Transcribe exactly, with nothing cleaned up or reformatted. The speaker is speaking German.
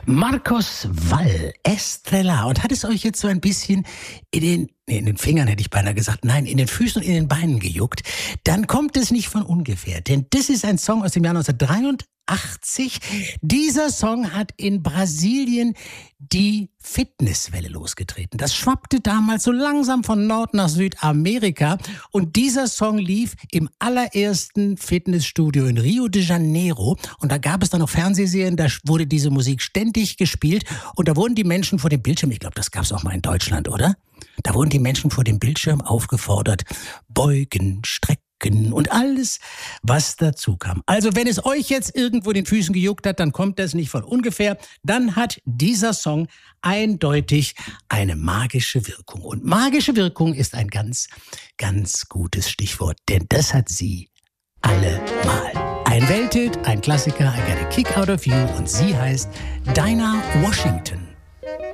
Marcos Wall, Estrella. Und hat es euch jetzt so ein bisschen in den, nee, in den Fingern hätte ich beinahe gesagt, nein, in den Füßen und in den Beinen gejuckt, dann kommt es nicht von ungefähr. Denn das ist ein Song aus dem Jahr neunzehnhundertdreiundachtzig. Dieser Song hat in Brasilien die Fitnesswelle losgetreten. Das schwappte damals so langsam von Nord nach Südamerika. Und dieser Song lief im allerersten Fitnessstudio in Rio de Janeiro. Und da gab es dann noch Fernsehserien, da wurde diese Musik ständig gespielt. Und da wurden die Menschen vor dem Bildschirm, ich glaube, das gab es auch mal in Deutschland, oder? Da wurden die Menschen vor dem Bildschirm aufgefordert, beugen, strecken und alles, was dazu kam. Also wenn es euch jetzt irgendwo den Füßen gejuckt hat, dann kommt das nicht von ungefähr. Dann hat dieser Song eindeutig eine magische Wirkung. Und magische Wirkung ist ein ganz, ganz gutes Stichwort, denn das hat sie allemal. Ein Welthit, ein Klassiker, I Got a Kick Out of You, und sie heißt Dinah Washington.